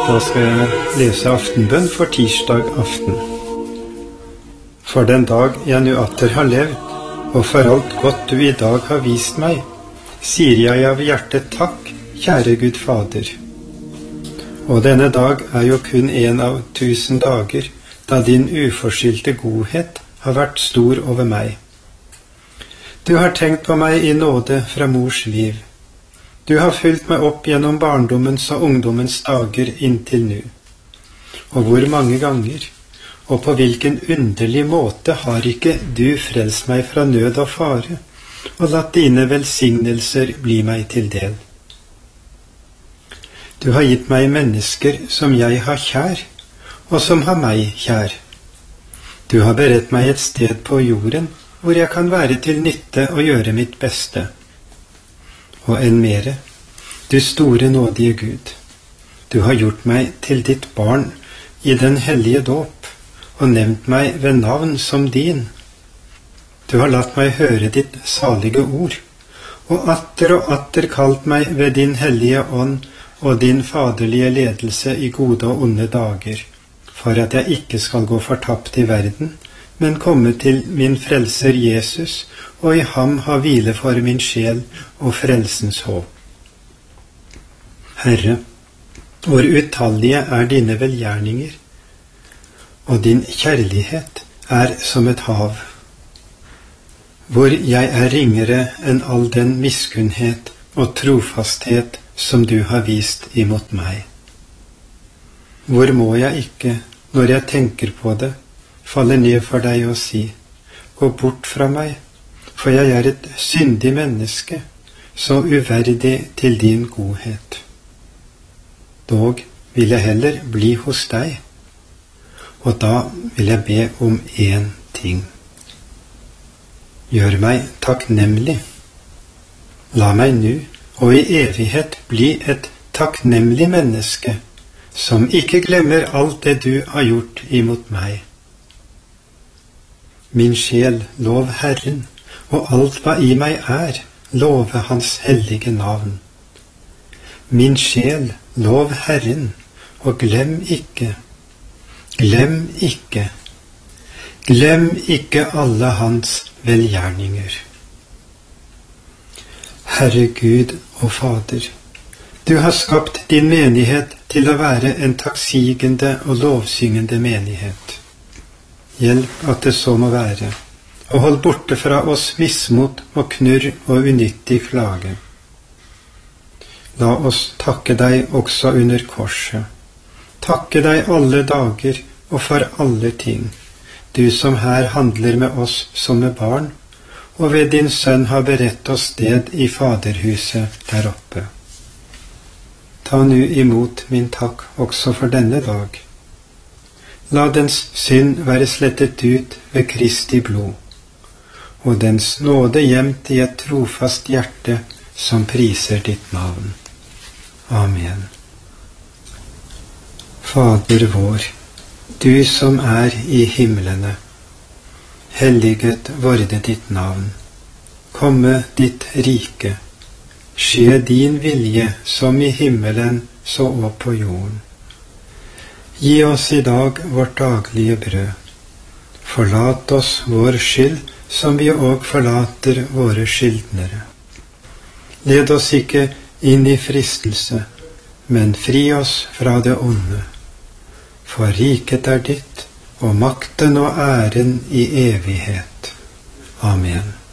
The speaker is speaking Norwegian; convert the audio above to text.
Da skal jeg lese aftenbønn for tirsdag aften. For den dag jeg nu atter har levd, og for alt godt du i dag har vist meg, sier jeg av hjertet takk, kjære Gud Fader. Og denne dag er jo kun en av 1000 dager, da din uforskyldte godhet har vært stor over meg. Du har tenkt på meg i nåde fra mors liv. Du har fulgt meg opp gjennom barndommens og ungdommens dager inntil nu. Og hvor mange ganger, og på hvilken underlig måte har ikke du frelst meg fra nød og fare, og latt dine velsignelser bli meg til del. Du har gitt meg mennesker som jeg har kjær, og som har meg kjær. Du har beredt meg et sted på jorden, hvor jeg kan være til nytte og gjøre mitt beste. Og enn mere, du store nådige Gud, du har gjort meg til ditt barn i den hellige dåp, og nevnt meg ved navn som din. Du har latt meg høre ditt salige ord, og atter kalt meg ved din hellige ånd og din faderlige ledelse i gode og onde dager, for at jeg ikke skal gå fortapt i verden, men komme til min frelser Jesus, og i ham ha hvile for min sjel og frelsens håp. Herre, hvor utallige er dine velgjerninger, og din kjærlighet er som et hav, hvor jeg er ringere enn all den miskunnhet og trofasthet som du har vist imot meg. Hvor må jeg ikke, når jeg tenker på det, falle ned for deg og si, gå bort fra meg, for jeg er et syndig menneske, så uverdig til din godhet. Dog vil jeg heller bli hos deg, og da vil jeg be om én ting. Gjør meg takknemlig. La meg nu og i evighet bli et takknemlig menneske, som ikke glemmer alt det du har gjort imot meg. Min sjel, lov Herren, og alt hva i meg er, love hans hellige navn. Min sjel, lov Herren, og glem ikke alle hans velgjerninger. Herre Gud og Fader, du har skapt din menighet til å være en takksigende og lovsyngende menighet. Hjelp at det så må være, og hold borte fra oss mismot og knurr og unyttig klage. La oss takke deg også under korset. Takke deg alle dager og for alle ting, du som her handler med oss som med barn, og ved din sønn har beredt oss sted i faderhuset der oppe. Ta nu imot min takk også for denne dag. La dens synd være slettet ut ved Kristi blod, og dens nåde gjemt i et trofast hjerte som priser ditt navn. Amen. Fader vår, du som er i himlene, helliget vorde ditt navn. Komme ditt rike, skje din vilje som i himmelen så og på jorden. Gi oss i dag vårt daglige brød. Forlat oss vår skyld, som vi og forlater våre skyldnere. Led oss ikke inn i fristelse, men fri oss fra det onde. For riket er ditt, og makten og æren i evighet. Amen.